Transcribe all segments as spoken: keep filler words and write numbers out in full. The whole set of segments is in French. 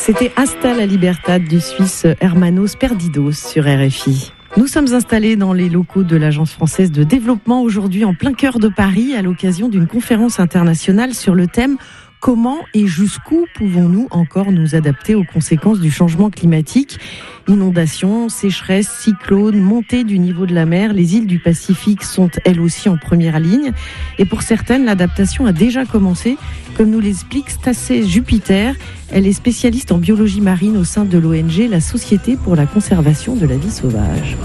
C'était Hasta la Libertad du Suisse Hermanos Perdidos sur R F I. Nous sommes installés dans les locaux de l'Agence française de développement aujourd'hui en plein cœur de Paris à l'occasion d'une conférence internationale sur le thème « Comment et jusqu'où pouvons-nous encore nous adapter aux conséquences du changement climatique ?» Inondations, sécheresses, cyclones, montée du niveau de la mer, les îles du Pacifique sont elles aussi en première ligne. Et pour certaines, l'adaptation a déjà commencé, comme nous l'explique Stacey Jupiter. Elle est spécialiste en biologie marine au sein de l'O N G, la Société pour la conservation de la vie sauvage.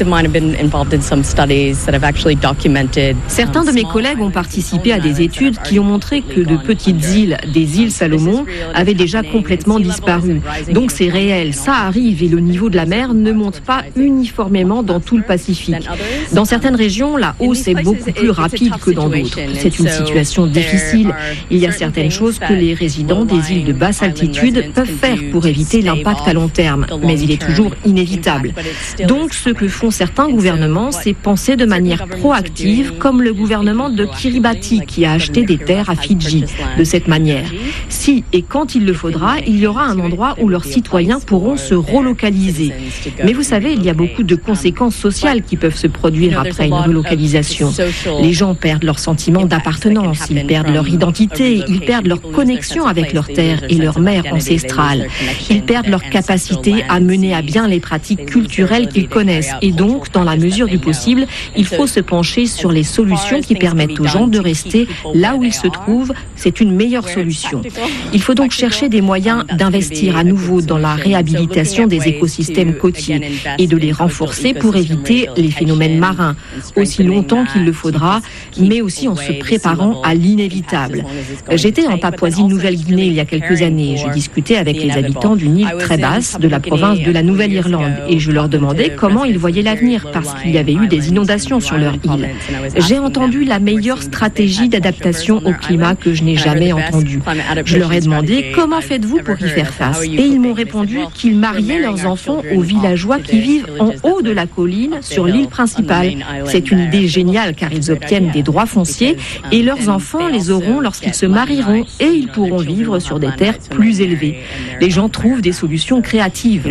Certains de mes collègues ont participé à des études qui ont montré que de petites îles, des îles Salomon, avaient déjà complètement disparu. Donc c'est réel, ça arrive et le niveau de la mer ne monte pas uniformément dans tout le Pacifique. Dans certaines régions, la hausse est beaucoup plus rapide que dans d'autres. C'est une situation difficile. Il y a certaines choses que les résidents des îles de basse altitude peuvent faire pour éviter l'impact à long terme, mais il est toujours inévitable. Donc ce que font certains gouvernements, c'est penser de manière proactive, comme le gouvernement de Kiribati qui a acheté des terres à Fidji. De cette manière, si et quand il le faudra, il y aura un endroit où leurs citoyens pourront se relocaliser. Mais vous savez, il y a beaucoup de conséquences sociales qui peuvent se produire après une relocalisation. Les gens perdent leur sentiment d'appartenance, ils perdent leur identité, ils perdent leur connexion avec leur terre et leur mère ancestrale. Ils perdent leur capacité à mener à bien les pratiques culturelles qu'ils connaissent. Et donc, dans la mesure du possible, il faut se pencher sur les solutions qui permettent aux gens de rester là où ils se trouvent. C'est une meilleure solution. Il faut donc chercher des moyens d'investir à nouveau dans la réhabilitation des écosystèmes côtiers et de les renforcer pour éviter les phénomènes marins, aussi longtemps qu'il le faudra, mais aussi en se préparant à l'inévitable. J'étais en Papouasie-Nouvelle-Guinée il y a quelques années. Je discutais avec les habitants d'une île très basse de la province de la Nouvelle-Irlande et je leur demandais comment ils voyaient l'avenir parce qu'il y avait eu des inondations sur leur île. J'ai entendu la meilleure stratégie d'adaptation au climat que je n'ai jamais entendue. Je leur ai demandé comment faites-vous pour y faire face et ils m'ont répondu qu'ils mariaient leurs enfants aux villageois qui vivent en haut de la colline sur l'île principale. C'est une idée géniale car ils obtiennent des droits fonciers et leurs enfants les auront lorsqu'ils se marieront et ils pourront vivre sur des terres plus élevées. Les gens trouvent des solutions créatives.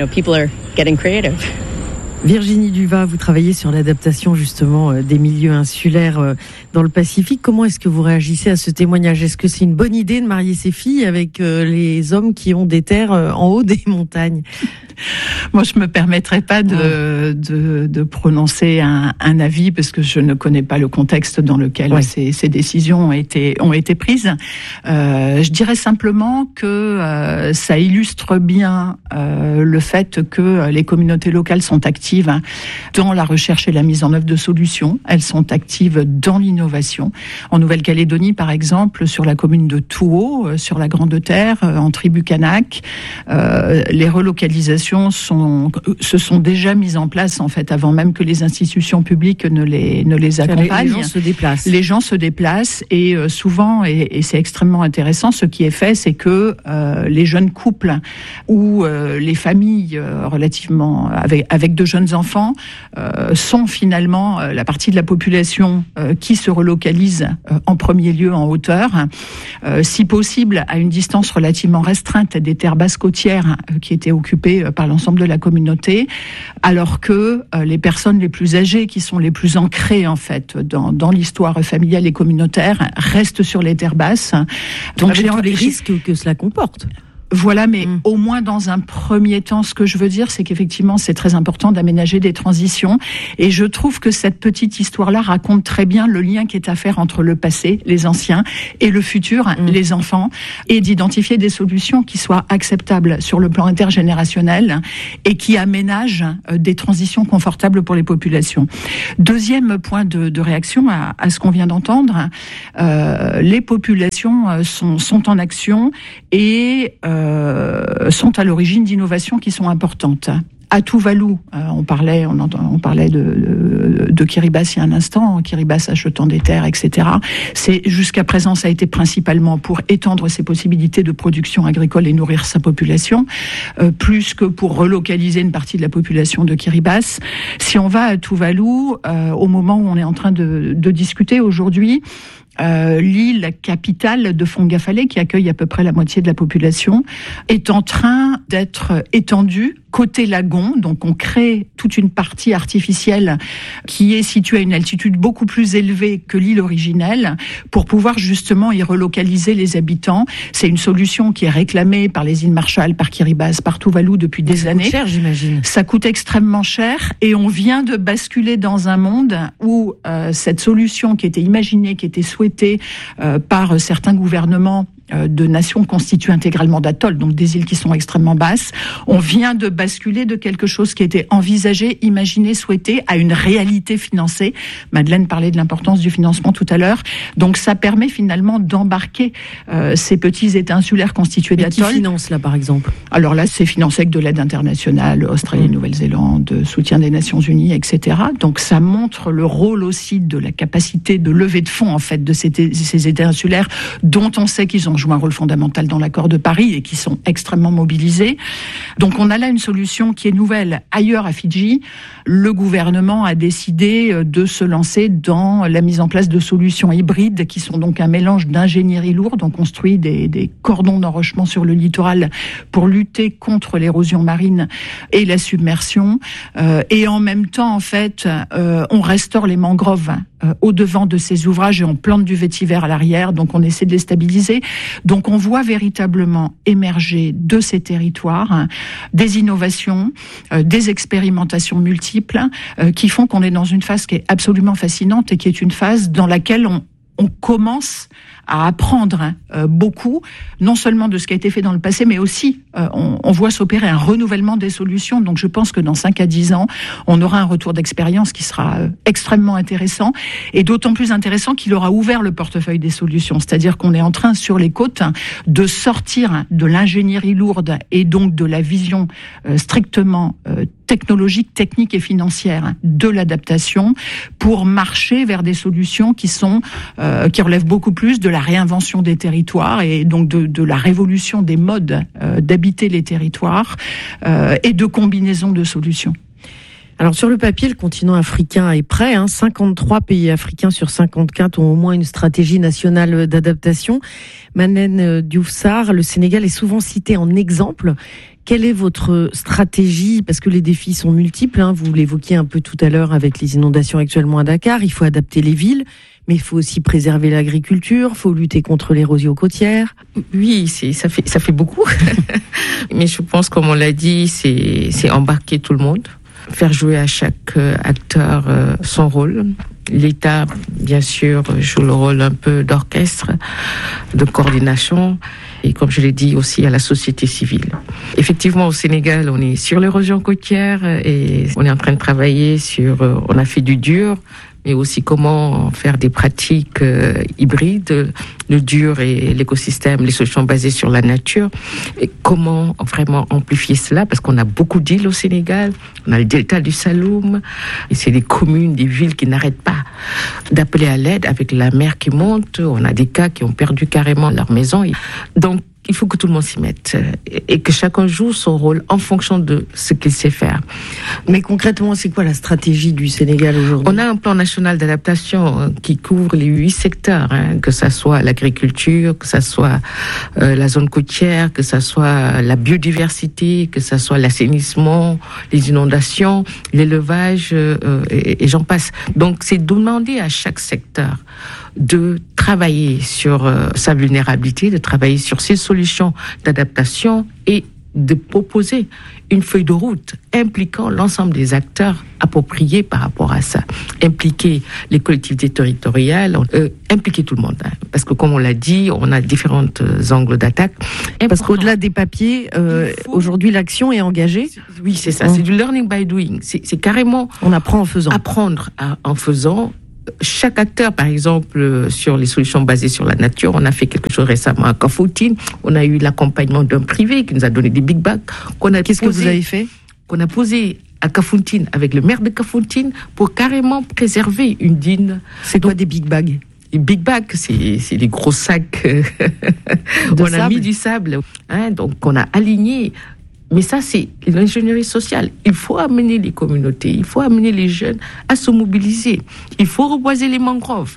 Virginie Duva, vous travaillez sur l'adaptation justement des milieux insulaires dans le Pacifique. Comment est-ce que vous réagissez à ce témoignage ? Est-ce que c'est une bonne idée de marier ses filles avec les hommes qui ont des terres en haut des montagnes ? Moi, je me permettrai pas de, de, de prononcer un, un avis parce que je ne connais pas le contexte dans lequel ouais. ces, ces décisions ont été, ont été prises. Euh, je dirais simplement que euh, ça illustre bien euh, le fait que les communautés locales sont actives dans la recherche et la mise en œuvre de solutions. Elles sont actives dans l'innovation. En Nouvelle-Calédonie, par exemple, sur la commune de Touo, sur la Grande Terre, en tribu kanak, euh, les relocalisations Sont, se sont déjà mises en place en fait avant même que les institutions publiques ne les ne les accompagnent. Les gens se déplacent. Les gens se déplacent et euh, souvent et, et c'est extrêmement intéressant. Ce qui est fait, c'est que euh, les jeunes couples ou euh, les familles euh, relativement avec avec de jeunes enfants euh, sont finalement euh, la partie de la population euh, qui se relocalise euh, en premier lieu en hauteur, euh, si possible à une distance relativement restreinte des terres basses côtières euh, qui étaient occupées euh, par l'ensemble de la communauté, alors que euh, les personnes les plus âgées, qui sont les plus ancrées en fait dans, dans l'histoire familiale et communautaire, restent sur les terres basses. Donc j'ai tous les risques que cela comporte. Voilà, mais mmh. au moins dans un premier temps, ce que je veux dire, c'est qu'effectivement, c'est très important d'aménager des transitions. Et je trouve que cette petite histoire-là raconte très bien le lien qui est à faire entre le passé, les anciens, et le futur, mmh. les enfants, et d'identifier des solutions qui soient acceptables sur le plan intergénérationnel et qui aménagent des transitions confortables pour les populations. Deuxième point de, de réaction à, à ce qu'on vient d'entendre, euh, les populations sont, sont en action et euh, Euh, sont à l'origine d'innovations qui sont importantes. À Tuvalu, euh, on parlait, on, entend, on parlait de, de, de Kiribati il y a un instant, Kiribati achetant des terres, et cetera. C'est jusqu'à présent, ça a été principalement pour étendre ses possibilités de production agricole et nourrir sa population, euh, plus que pour relocaliser une partie de la population de Kiribati. Si on va à Tuvalu, euh, au moment où on est en train de, de discuter aujourd'hui, euh, l'île capitale de Fongafale, qui accueille à peu près la moitié de la population, est en train d'être étendue côté lagon. Donc on crée toute une partie artificielle qui est située à une altitude beaucoup plus élevée que l'île originelle pour pouvoir justement y relocaliser les habitants. C'est une solution qui est réclamée par les îles Marshall, par Kiribati, par Tuvalu depuis des ça années. Ça coûte cher, j'imagine. Ça coûte extrêmement cher et on vient de basculer dans un monde où euh, cette solution qui était imaginée, qui était souhaitée euh, par certains gouvernements de nations constituées intégralement d'atolls, donc des îles qui sont extrêmement basses. On vient de basculer de quelque chose qui était envisagé, imaginé, souhaité, à une réalité financée. Madeleine parlait de l'importance du financement tout à l'heure. Donc ça permet finalement d'embarquer euh, ces petits États insulaires constitués Mais d'atolls. Qui finance là, par exemple ? Alors là, c'est financé avec de l'aide internationale, Australie, mmh. Nouvelle-Zélande, soutien des Nations Unies, et cetera. Donc ça montre le rôle aussi de la capacité de levée de fonds en fait de ces, ces États insulaires, dont on sait qu'ils ont jouent un rôle fondamental dans l'accord de Paris et qui sont extrêmement mobilisés. Donc on a là une solution qui est nouvelle. Ailleurs à Fidji, le gouvernement a décidé de se lancer dans la mise en place de solutions hybrides qui sont donc un mélange d'ingénierie lourde. On construit des, des cordons d'enrochement sur le littoral pour lutter contre l'érosion marine et la submersion. Euh, et en même temps, en fait, euh, on restaure les mangroves euh, au devant de ces ouvrages et on plante du vétiver à l'arrière. Donc on essaie de les stabiliser. Donc on voit véritablement émerger de ces territoires hein, des innovations, euh, des expérimentations multiples euh, qui font qu'on est dans une phase qui est absolument fascinante et qui est une phase dans laquelle on, on commence à apprendre hein, euh, beaucoup, non seulement de ce qui a été fait dans le passé, mais aussi euh, on, on voit s'opérer un renouvellement des solutions. Donc je pense que dans cinq à dix ans, on aura un retour d'expérience qui sera euh, extrêmement intéressant et d'autant plus intéressant qu'il aura ouvert le portefeuille des solutions. C'est-à-dire qu'on est en train sur les côtes hein, de sortir hein, de l'ingénierie lourde et donc de la vision euh, strictement euh, technologique, technique et financière hein, de l'adaptation pour marcher vers des solutions qui sont euh, qui relèvent beaucoup plus de la réinvention des territoires et donc de, de la révolution des modes euh, d'habiter les territoires euh, et de combinaison de solutions. Alors sur le papier, le continent africain est prêt. Hein. cinquante-trois pays africains sur cinquante-quatre ont au moins une stratégie nationale d'adaptation. Madeleine Diouf Sarr, le Sénégal est souvent cité en exemple. Quelle est votre stratégie ? Parce que les défis sont multiples. Hein. Vous l'évoquiez un peu tout à l'heure avec les inondations actuellement à Dakar. Il faut adapter les villes, mais il faut aussi préserver l'agriculture. Il faut lutter contre l'érosion côtière. Oui, c'est, ça fait, ça fait beaucoup. Mais je pense, comme on l'a dit, c'est, c'est embarquer tout le monde. Faire jouer à chaque acteur son rôle. L'État, bien sûr, joue le rôle un peu d'orchestre, de coordination. Et comme je l'ai dit aussi à la société civile. Effectivement, au Sénégal, on est sur l'érosion côtière et on est en train de travailler sur, on a fait du dur, mais aussi comment faire des pratiques euh, hybrides, le dur et l'écosystème, les solutions basées sur la nature, et comment vraiment amplifier cela, parce qu'on a beaucoup d'îles au Sénégal, on a le delta du Saloum, et c'est des communes, des villes qui n'arrêtent pas d'appeler à l'aide avec la mer qui monte, on a des cas qui ont perdu carrément leur maison, donc il faut que tout le monde s'y mette et que chacun joue son rôle en fonction de ce qu'il sait faire. Mais concrètement, c'est quoi la stratégie du Sénégal aujourd'hui ? On a un plan national d'adaptation qui couvre les huit secteurs, hein, que ça soit l'agriculture, que ça soit euh, la zone côtière, que ça soit la biodiversité, que ça soit l'assainissement, les inondations, l'élevage, euh, et, et j'en passe. Donc, c'est demander à chaque secteur de travailler sur euh, sa vulnérabilité, de travailler sur ses solutions d'adaptation et de proposer une feuille de route impliquant l'ensemble des acteurs appropriés par rapport à ça. Impliquer les collectivités territoriales, euh, impliquer tout le monde. Hein, parce que comme on l'a dit, on a différents euh, angles d'attaque. Parce qu'au-delà des papiers, euh, faut... aujourd'hui l'action est engagée. Oui, c'est ça. Mmh. C'est du learning by doing. C'est, c'est carrément... On apprend en faisant. Apprendre à, en faisant. Chaque acteur, par exemple, sur les solutions basées sur la nature, on a fait quelque chose récemment à Kafountine. On a eu l'accompagnement d'un privé qui nous a donné des big bags. Qu'on a Qu'est-ce posé, que vous avez fait ? Qu'on a posé à Kafountine avec le maire de Kafountine pour carrément préserver une dune. C'est quoi des big bags ? Les big bags, c'est, c'est des gros sacs. on sable. a mis du sable. Hein, donc, on a aligné. Mais ça, c'est l'ingénierie sociale. Il faut amener les communautés, il faut amener les jeunes à se mobiliser. Il faut reboiser les mangroves.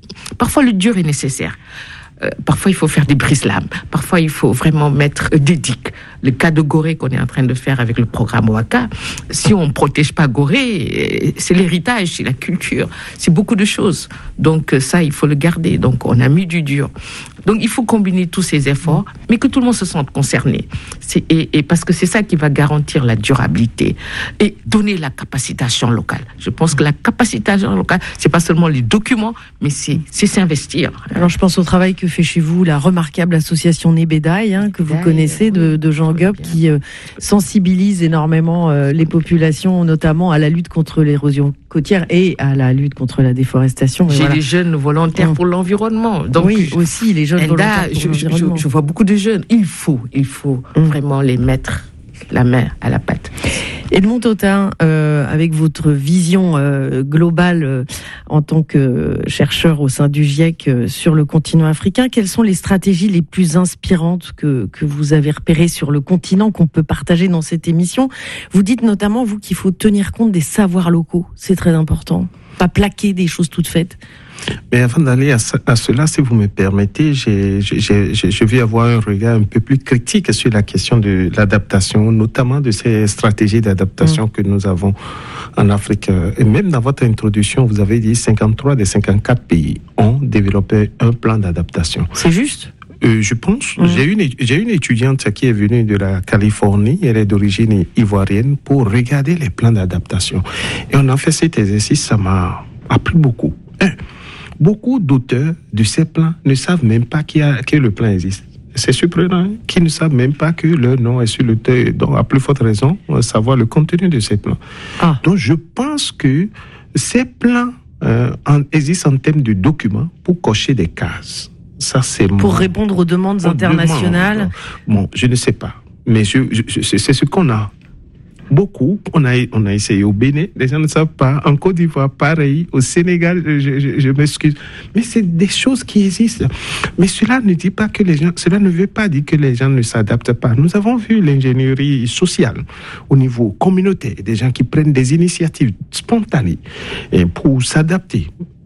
parfois le dur est nécessaire. Euh, parfois, il faut faire des brise-lames. Parfois, il faut vraiment mettre des digues. Le cas de Gorée qu'on est en train de faire avec le programme Ouaka, si on ne protège pas Gorée, c'est l'héritage, c'est la culture, c'est beaucoup de choses. Donc ça, il faut le garder. Donc on a mis du dur. Donc il faut combiner tous ces efforts, mais que tout le monde se sente concerné. C'est, et, et parce que c'est ça qui va garantir la durabilité et donner la capacitation locale. Je pense que la capacitation locale, c'est pas seulement les documents, mais c'est, c'est s'investir. Alors je pense au travail que fait chez vous la remarquable association Nebédaï, hein, que vous connaissez, de, de Jean Gop, qui euh, sensibilise énormément euh, les populations, notamment à la lutte contre l'érosion côtière et à la lutte contre la déforestation. J'ai voilà. les jeunes volontaires mmh. pour l'environnement. Donc, oui, aussi les jeunes Enda, volontaires pour je, l'environnement. je, je vois beaucoup de jeunes. Il faut, il faut mmh. vraiment les mettre la main à la pâte. Edmond Tautain, euh, avec votre vision euh, globale euh, en tant que chercheur au sein du GIEC euh, sur le continent africain, quelles sont les stratégies les plus inspirantes que, que vous avez repérées sur le continent, qu'on peut partager dans cette émission? Vous dites notamment, vous, qu'il faut tenir compte des savoirs locaux. C'est très important. Pas plaquer des choses toutes faites. Mais avant d'aller à, à cela, si vous me permettez, j'ai, j'ai, j'ai, je vais avoir un regard un peu plus critique sur la question de l'adaptation, notamment de ces stratégies d'adaptation mmh. que nous avons en Afrique. Et même dans votre introduction, vous avez dit cinquante-trois des cinquante-quatre pays ont développé un plan d'adaptation. C'est juste ? Euh, je pense. Mmh. J'ai une, j'ai une étudiante qui est venue de la Californie, elle est d'origine ivoirienne, pour regarder les plans d'adaptation. Et on a fait cet exercice, ça m'a appris beaucoup. Un, beaucoup d'auteurs de ces plans ne savent même pas qu'il y a, que le plan existe. C'est surprenant, hein, qu'ils ne savent même pas que leur nom est sur le texte. Donc, à plus forte raison, savoir le contenu de ces plans. Ah. Donc, je pense que ces plans euh, en, existent en termes de documents pour cocher des cases. Ça, c'est pour mon, répondre aux demandes aux internationales. Demandes. Bon, je ne sais pas, mais je, je, je, c'est ce qu'on a. Beaucoup, on a, on a essayé au Bénin, les gens ne savent pas. En Côte d'Ivoire, pareil. Au Sénégal, je, je, je m'excuse. Mais c'est des choses qui existent. Mais cela ne dit pas que les gens, cela ne veut pas dire que les gens ne s'adaptent pas. Nous avons vu l'ingénierie sociale au niveau communautaire, des gens qui prennent des initiatives spontanées pour s'adapter.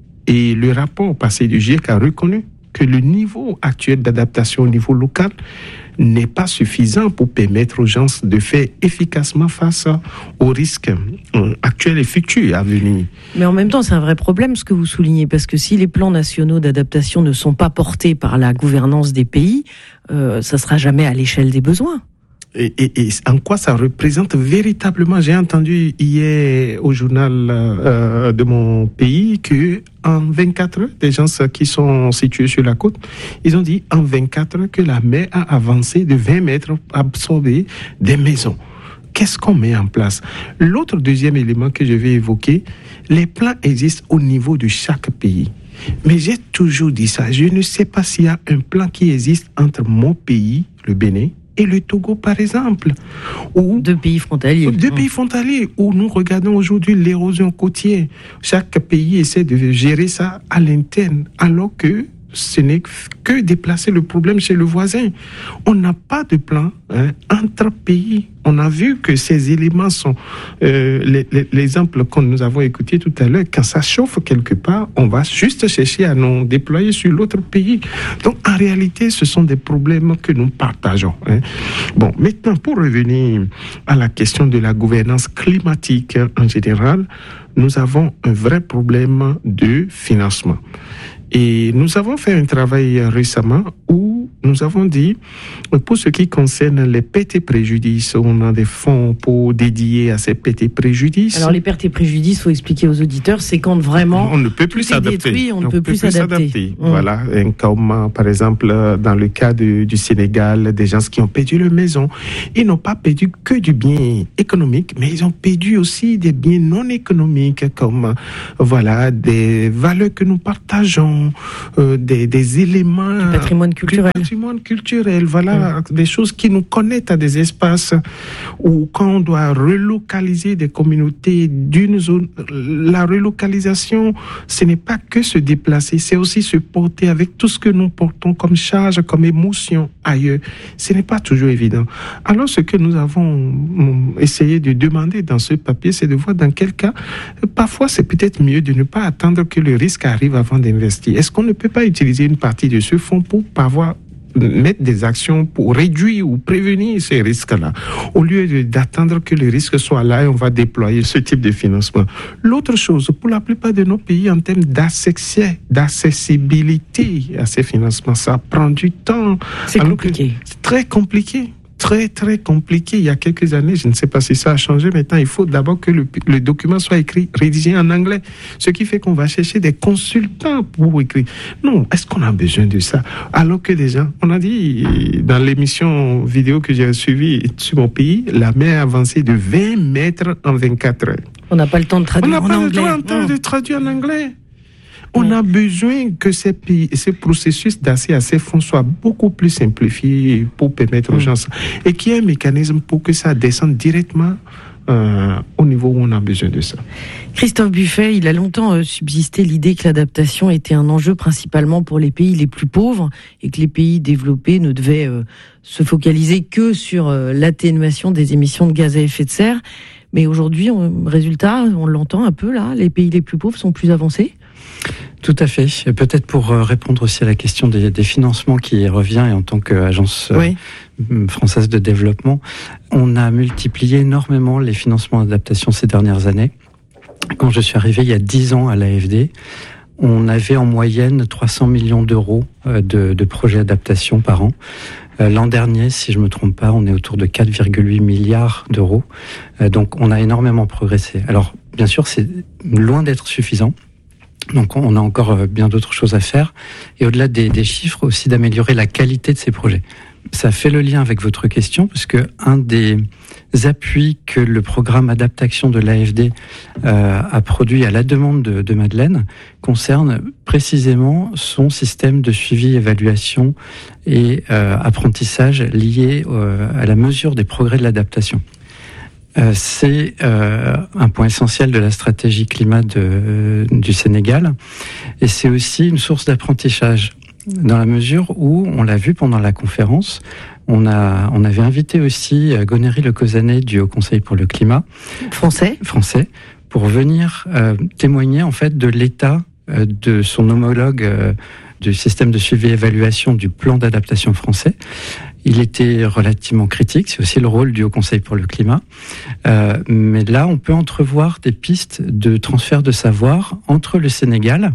Et le rapport passé du GIEC a reconnu que le niveau actuel d'adaptation au niveau local n'est pas suffisant pour permettre aux gens de faire efficacement face aux risques actuels et futurs à venir. Mais en même temps, c'est un vrai problème ce que vous soulignez, parce que si les plans nationaux d'adaptation ne sont pas portés par la gouvernance des pays, euh, ça ne sera jamais à l'échelle des besoins. Et, et, et en quoi ça représente véritablement? J'ai entendu hier au journal euh, de mon pays que en vingt-quatre heures, des gens qui sont situés sur la côte, ils ont dit en vingt-quatre heures que la mer a avancé de vingt mètres, absorbé des maisons. Qu'est-ce qu'on met en place? L'autre deuxième élément que je vais évoquer, les plans existent au niveau de chaque pays. Mais j'ai toujours dit ça, je ne sais pas s'il y a un plan qui existe entre mon pays, le Bénin, et le Togo, par exemple. Où, deux pays frontaliers. Deux pays frontaliers, où nous regardons aujourd'hui l'érosion côtière. Chaque pays essaie de gérer ça à l'interne, alors que ce n'est que déplacer le problème chez le voisin. On n'a pas de plan hein, entre pays. On a vu que ces éléments sont... Euh, les, les, l'exemple que nous avons écouté tout à l'heure, quand ça chauffe quelque part, on va juste chercher à nous déployer sur l'autre pays. Donc, en réalité, ce sont des problèmes que nous partageons. Hein. Bon, maintenant, pour revenir à la question de la gouvernance climatique en général, nous avons un vrai problème de financement. Et nous avons fait un travail récemment où nous avons dit, pour ce qui concerne les pertes et préjudices, on a des fonds pour dédier à ces pertes et préjudices. Alors les pertes et préjudices, il faut expliquer aux auditeurs, c'est quand vraiment on ne peut plus s'adapter. Détruit, on ne peut, peut plus, plus s'adapter. s'adapter. Mmh. Voilà, comme par exemple dans le cas de, du Sénégal, des gens qui ont perdu leur maison, ils n'ont pas perdu que du bien économique, mais ils ont perdu aussi des biens non économiques, comme voilà des valeurs que nous partageons, euh, des, des éléments du patrimoine culturel. patrimoine culturel, voilà, mmh. des choses qui nous connectent à des espaces où quand on doit relocaliser des communautés d'une zone, la relocalisation, ce n'est pas que se déplacer, c'est aussi se porter avec tout ce que nous portons comme charge, comme émotion ailleurs. Ce n'est pas toujours évident. Alors, ce que nous avons essayé de demander dans ce papier, c'est de voir dans quel cas, parfois, c'est peut-être mieux de ne pas attendre que le risque arrive avant d'investir. Est-ce qu'on ne peut pas utiliser une partie de ce fonds pour pouvoir mettre des actions pour réduire ou prévenir ces risques-là, au lieu de, d'attendre que les risques soient là et on va déployer ce type de financement. L'autre chose, pour la plupart de nos pays, en termes d'accès, d'accessibilité à ces financements, ça prend du temps. C'est compliqué. C'est très compliqué. Très, très compliqué. Il y a quelques années, je ne sais pas si ça a changé. Maintenant, il faut d'abord que le, le document soit écrit, rédigé en anglais. Ce qui fait qu'on va chercher des consultants pour écrire. Non, est-ce qu'on a besoin de ça? Alors que des gens, on a dit, dans l'émission vidéo que j'ai suivie sur mon pays, la mer a avancé de vingt mètres en vingt-quatre heures. On n'a pas le temps de traduire en anglais. On n'a pas le temps de traduire en anglais. On a besoin que ces, pays, ces processus d'accès à ces fonds soient beaucoup plus simplifiés pour permettre aux gens, et qu'il y ait un mécanisme pour que ça descende directement euh, au niveau où on a besoin de ça. Christophe Buffet, il a longtemps euh, subsisté l'idée que l'adaptation était un enjeu principalement pour les pays les plus pauvres et que les pays développés ne devaient euh, se focaliser que sur euh, l'atténuation des émissions de gaz à effet de serre. Mais aujourd'hui, on, résultat, on l'entend un peu là, les pays les plus pauvres sont plus avancés. Tout à fait. Et peut-être pour répondre aussi à la question des, des financements qui revient, et en tant qu'agence oui. euh, française de développement, on a multiplié énormément les financements d'adaptation ces dernières années. Quand je suis arrivé il y a dix ans à l'A F D, on avait en moyenne trois cents millions d'euros de, de projets d'adaptation par an. L'an dernier, si je ne me trompe pas, on est autour de quatre virgule huit milliards d'euros. Donc on a énormément progressé. Alors bien sûr, c'est loin d'être suffisant. Donc on a encore bien d'autres choses à faire. Et au-delà des, des chiffres, aussi d'améliorer la qualité de ces projets. Ça fait le lien avec votre question, parce que un des appuis que le programme Adaptation de l'A F D euh, a produit à la demande de, de Madeleine concerne précisément son système de suivi, évaluation et euh, apprentissage lié euh, à la mesure des progrès de l'adaptation. Euh, c'est euh, un point essentiel de la stratégie climat de, du Sénégal, et c'est aussi une source d'apprentissage, dans la mesure où, on l'a vu pendant la conférence, on, a, on avait invité aussi Gonéry Lecosanet du Haut Conseil pour le climat, français, français pour venir euh, témoigner en fait de l'état euh, de son homologue euh, du système de suivi et évaluation du plan d'adaptation français. Il était relativement critique, c'est aussi le rôle du Haut Conseil pour le climat. Euh, mais là, on peut entrevoir des pistes de transfert de savoir entre le Sénégal,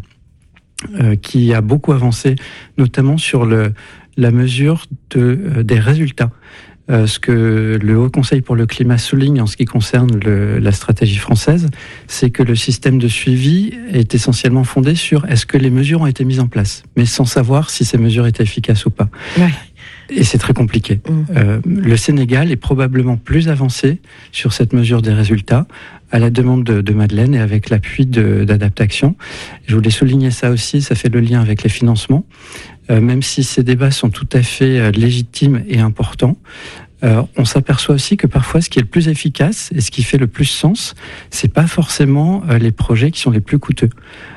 euh, qui a beaucoup avancé, notamment sur le, la mesure de, euh, des résultats. Euh, ce que le Haut Conseil pour le climat souligne en ce qui concerne le, la stratégie française, c'est que le système de suivi est essentiellement fondé sur est-ce que les mesures ont été mises en place, mais sans savoir si ces mesures étaient efficaces ou pas. Ouais. Et c'est très compliqué. Mmh. Euh, le Sénégal est probablement plus avancé sur cette mesure des résultats, à la demande de, de Madeleine et avec l'appui de, d'Adaptation. Je voulais souligner ça aussi, ça fait le lien avec les financements. Euh, même si ces débats sont tout à fait euh, légitimes et importants, euh, on s'aperçoit aussi que parfois ce qui est le plus efficace et ce qui fait le plus sens, c'est pas forcément euh, les projets qui sont les plus coûteux.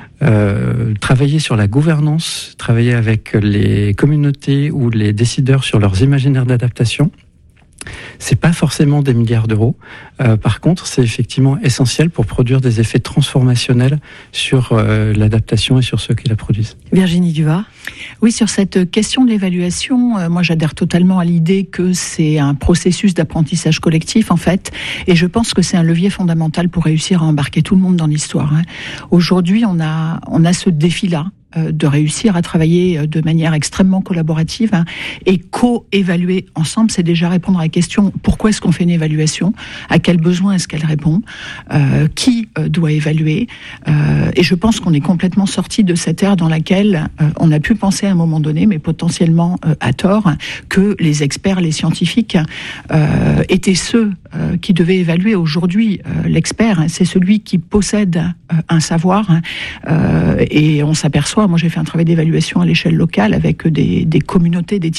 Euh, travailler sur la gouvernance, travailler avec les communautés ou les décideurs sur leurs imaginaires d'adaptation, c'est pas forcément des milliards d'euros. Euh, par contre, c'est effectivement essentiel pour produire des effets transformationnels sur euh, l'adaptation et sur ceux qui la produisent. Virginie Duvat. Oui, sur cette question de l'évaluation, euh, moi j'adhère totalement à l'idée que c'est un processus d'apprentissage collectif en fait, et je pense que c'est un levier fondamental pour réussir à embarquer tout le monde dans l'histoire. Hein. Aujourd'hui, on a on a ce défi-là, de réussir à travailler de manière extrêmement collaborative hein, et co-évaluer ensemble, c'est déjà répondre à la question pourquoi est-ce qu'on fait une évaluation, à quel besoin est-ce qu'elle répond, euh, qui euh, doit évaluer, euh, et je pense qu'on est complètement sorti de cette ère dans laquelle euh, on a pu penser à un moment donné, mais potentiellement euh, à tort, que les experts, les scientifiques euh, étaient ceux euh, qui devaient évaluer. Aujourd'hui, euh, l'expert, hein, c'est celui qui possède euh, un savoir, hein, euh, et on s'aperçoit. Moi, j'ai fait un travail d'évaluation à l'échelle locale avec des, des communautés, des